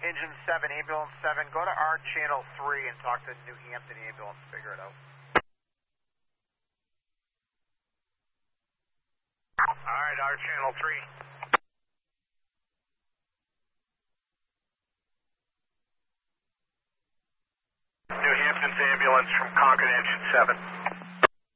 Engine 7, Ambulance 7, go to our Channel 3 and talk to New Hampton Ambulance, figure it out. Alright, our Channel 3. New Hampton's ambulance from Concord Engine 7.